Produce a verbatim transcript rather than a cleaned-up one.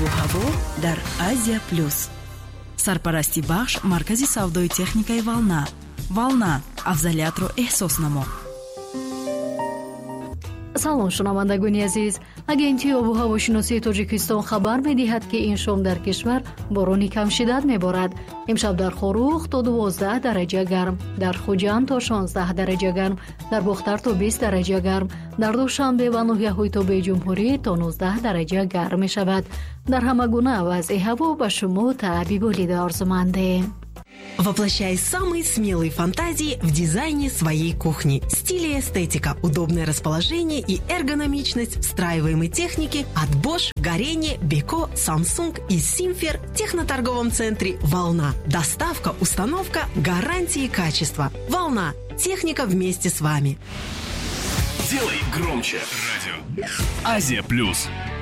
обу ҳаво дар Азия плюс. Сарпарасти бахш маркази савдои техникаи Волна. Волна, афзалиятро эҳсос намо. салом шунавандагони азиз, агентии обу ҳавошиносии тоҷикистон хабар медиҳад ки ин шом дар кишвар борони камшиддат меборад. имшаб дар хорух то дувоздаҳ дараҷа гарм, дар хуҷанд то шонздаҳ дараҷа гарм, дар бохтар то бист дараҷа гарм, дар душанбе ва ноҳияҳои тобеи ҷумҳурӣ то нуздаҳ дараҷа гарм мешавад. дар ҳама гуна вазъи ҳаво ба шумо таъби болида орзумандем. Воплощай самые смелые фантазии в дизайне своей кухни. Стиль и эстетика, удобное расположение и эргономичность встраиваемой техники от Bosch, Горение, Beko, Samsung и Simfer в техноторговом центре «Волна». Доставка, установка, гарантии качества. «Волна». Техника вместе с вами. Делай громче радио. Азия плюс.